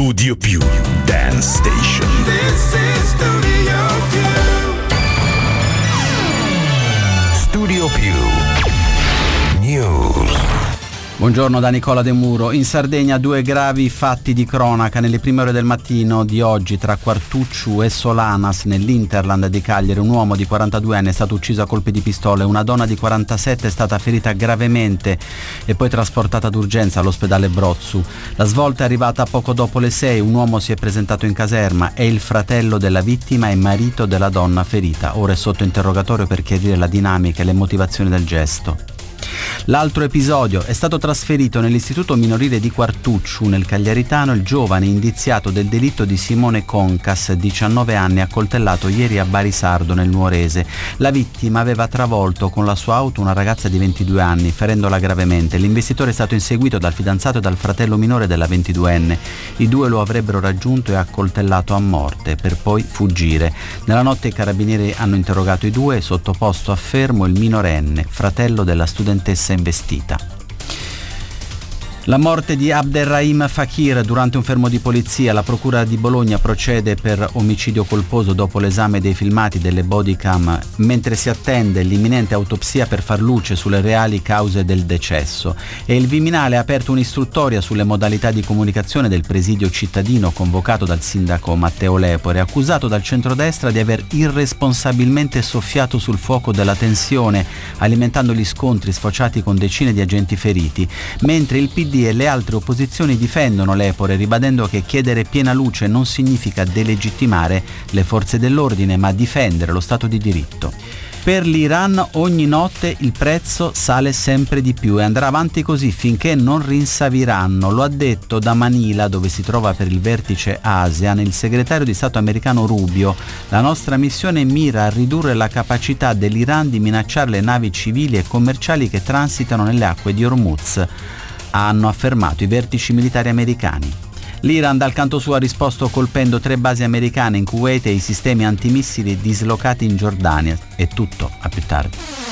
Studio Più Dance Station. This is Studio Più. Studio Più News. Buongiorno da Nicola De Muro. In Sardegna 2 gravi fatti di cronaca. Nelle prime ore del mattino di oggi tra Quartucciu e Solanas nell'Interland di Cagliari un uomo di 42 anni è stato ucciso a colpi di pistola e una donna di 47 è stata ferita gravemente e poi trasportata d'urgenza all'ospedale Brozzu. La svolta è arrivata poco dopo le 6. Un uomo si è presentato in caserma, è il fratello della vittima e marito della donna ferita. Ora è sotto interrogatorio per chiarire la dinamica e le motivazioni del gesto. L'altro episodio: è stato trasferito nell'istituto minorile di Quartucciu nel Cagliaritano il giovane indiziato del delitto di Simone Concas, 19 anni, accoltellato ieri a Barisardo nel Nuorese. La vittima aveva travolto con la sua auto una ragazza di 22 anni, ferendola gravemente. L'investitore è stato inseguito dal fidanzato e dal fratello minore della 22enne. I due lo avrebbero raggiunto e accoltellato a morte per poi fuggire. Nella notte i carabinieri hanno interrogato i due e sottoposto a fermo il minorenne, fratello della studentessa investita. La morte di Abderrahim Fakir durante un fermo di polizia. La procura di Bologna procede per omicidio colposo dopo l'esame dei filmati delle bodycam, mentre si attende l'imminente autopsia per far luce sulle reali cause del decesso. E il Viminale ha aperto un'istruttoria sulle modalità di comunicazione del presidio cittadino convocato dal sindaco Matteo Lepore, accusato dal centrodestra di aver irresponsabilmente soffiato sul fuoco della tensione, alimentando gli scontri sfociati con decine di agenti feriti, mentre il PD e le altre opposizioni difendono Lepore, ribadendo che chiedere piena luce non significa delegittimare le forze dell'ordine, ma difendere lo Stato di diritto. Per l'Iran ogni notte il prezzo sale sempre di più e andrà avanti così finché non rinsaviranno. Lo ha detto da Manila, dove si trova per il vertice ASEAN, il segretario di Stato americano Rubio. La nostra missione mira a ridurre la capacità dell'Iran di minacciare le navi civili e commerciali che transitano nelle acque di Hormuz, hanno affermato i vertici militari americani. L'Iran dal canto suo ha risposto colpendo 3 basi americane in Kuwait e i sistemi antimissili dislocati in Giordania. È tutto, a più tardi.